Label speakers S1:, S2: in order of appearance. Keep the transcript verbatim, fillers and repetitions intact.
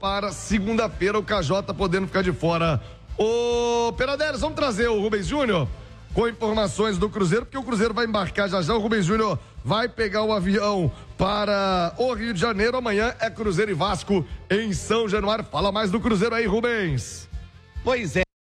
S1: para segunda-feira, o K J podendo ficar de fora. Ô, Peradelis, vamos trazer o Rubens Júnior com informações do Cruzeiro, porque o Cruzeiro vai embarcar já já. O Rubens Júnior vai pegar o avião para o Rio de Janeiro. Amanhã é Cruzeiro e Vasco em São Januário. Fala mais do Cruzeiro aí, Rubens.
S2: Pois é.